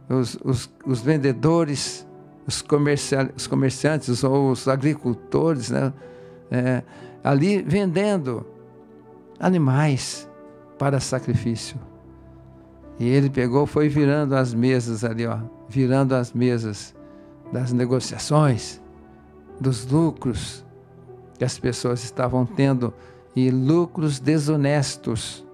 os vendedores, os comerciantes ou os agricultores, né? Ali vendendo animais para sacrifício. E ele pegou, foi virando as mesas ali, virando as mesas das negociações, dos lucros que as pessoas estavam tendo, e lucros desonestos,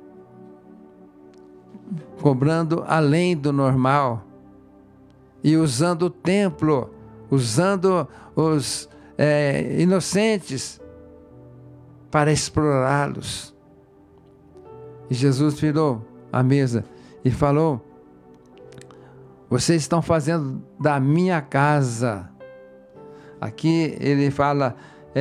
cobrando além do normal, e usando o templo, usando os inocentes para explorá-los. E Jesus virou a mesa e falou: vocês estão fazendo da minha casa, aqui ele fala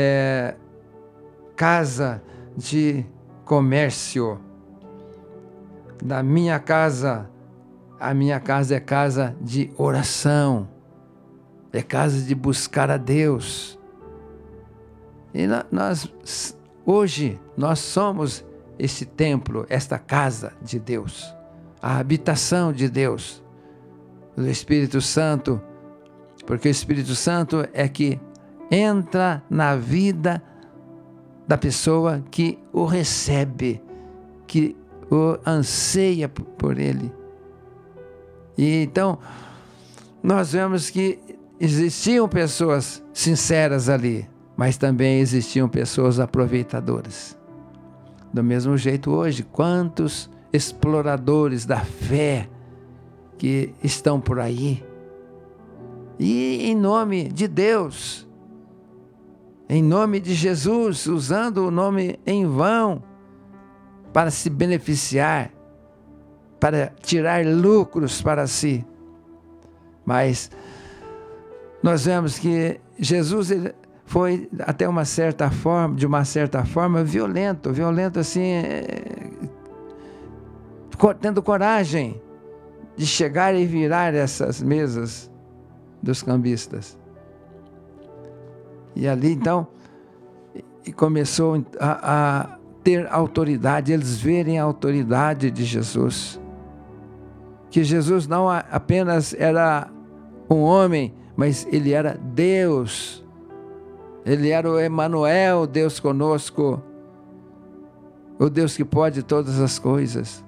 casa de comércio, da minha casa. A minha casa é casa de oração, é casa de buscar a Deus. E hoje nós somos esse templo, esta casa de Deus, a habitação de Deus, do Espírito Santo, porque o Espírito Santo é que entra na vida da pessoa que o recebe, que o anseia por ele. E então, nós vemos que existiam pessoas sinceras ali, mas também existiam pessoas aproveitadoras. Do mesmo jeito hoje, quantos exploradores da fé que estão por aí, e em nome de Deus, em nome de Jesus, usando o nome em vão, para se beneficiar, para tirar lucros para si. Mas nós vemos que Jesus ele foi até de uma certa forma violento assim, tendo coragem de chegar e virar essas mesas dos cambistas. E ali então começou a ter autoridade, eles verem a autoridade de Jesus. Que Jesus não apenas era um homem, mas ele era Deus. Ele era o Emanuel, Deus conosco, o Deus que pode todas as coisas.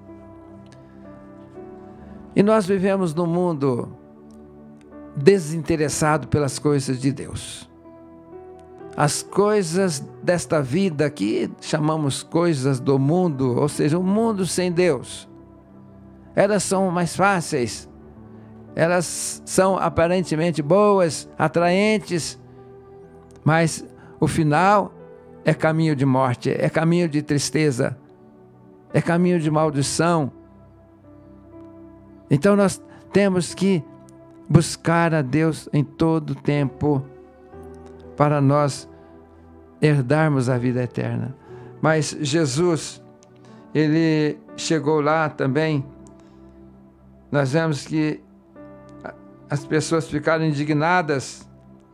E nós vivemos num mundo desinteressado pelas coisas de Deus. As coisas desta vida que chamamos coisas do mundo, ou seja, o mundo sem Deus, elas são mais fáceis, elas são aparentemente boas, atraentes, mas o final é caminho de morte, é caminho de tristeza, é caminho de maldição. Então nós temos que buscar a Deus em todo tempo, para nós herdarmos a vida eterna. Mas Jesus, ele chegou lá também. Nós vemos que as pessoas ficaram indignadas.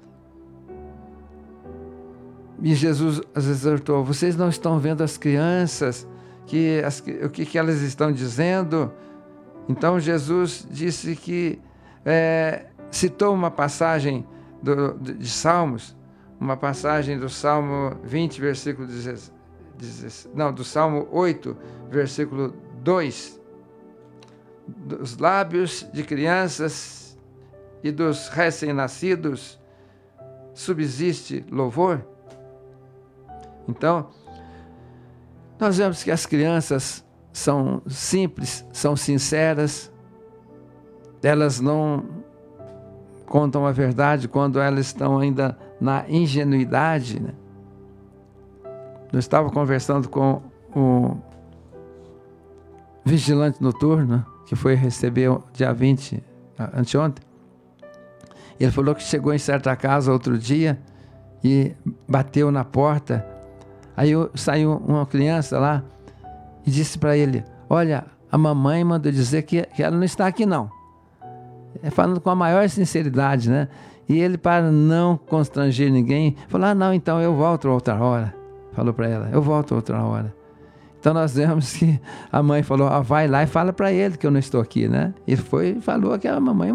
E Jesus as exortou: vocês não estão vendo as crianças, o que elas estão dizendo? Então Jesus disse que, citou uma passagem de Salmos, uma passagem do Salmo 20, versículo 16, do Salmo 8, versículo 2. Dos lábios de crianças e dos recém-nascidos subsiste louvor. Então, nós vemos que as crianças são simples, são sinceras, elas não contam a verdade quando elas estão ainda na ingenuidade, né? Eu estava conversando com o vigilante noturno, que foi receber dia 20, anteontem. Ele falou que chegou em certa casa outro dia e bateu na porta. Aí saiu uma criança lá e disse para ele: olha, a mamãe mandou dizer que ela não está aqui não. Falando com a maior sinceridade, né? E ele, para não constranger ninguém, falou: não, então eu volto outra hora. Falou para ela: eu volto outra hora. Então nós vemos que a mãe falou: vai lá e fala para ele que eu não estou aqui, né? Ele foi e falou que a mamãe